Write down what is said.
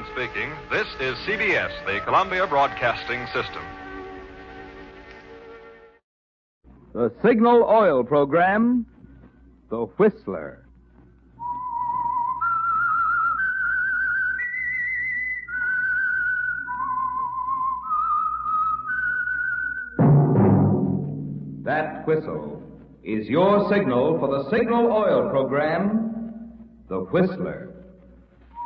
speaking. This is CBS, the Columbia Broadcasting System. The Signal Oil Program, The Whistler. That whistle is your signal for the Signal Oil Program, The Whistler.